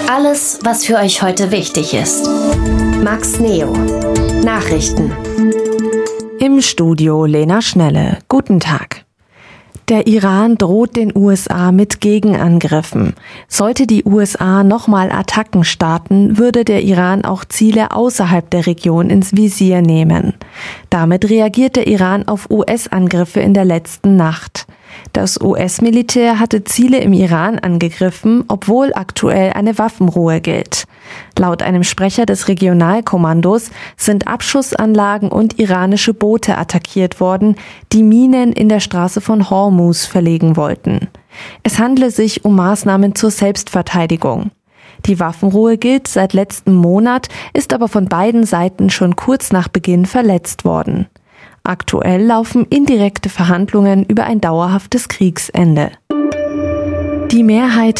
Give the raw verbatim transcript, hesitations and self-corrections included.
Alles, was für euch heute wichtig ist. Max Neo. Nachrichten. Im Studio Lena Schnelle. Guten Tag. Der Iran droht den U S A mit Gegenangriffen. Sollte die U S A nochmal Attacken starten, würde der Iran auch Ziele außerhalb der Region ins Visier nehmen. Damit reagiert der Iran auf U S-Angriffe in der letzten Nacht. Das U S-Militär hatte Ziele im Iran angegriffen, obwohl aktuell eine Waffenruhe gilt. Laut einem Sprecher des Regionalkommandos sind Abschussanlagen und iranische Boote attackiert worden, die Minen in der Straße von Hormuz verlegen wollten. Es handle sich um Maßnahmen zur Selbstverteidigung. Die Waffenruhe gilt seit letztem Monat, ist aber von beiden Seiten schon kurz nach Beginn verletzt worden. Aktuell laufen indirekte Verhandlungen über ein dauerhaftes Kriegsende. Die Mehrheit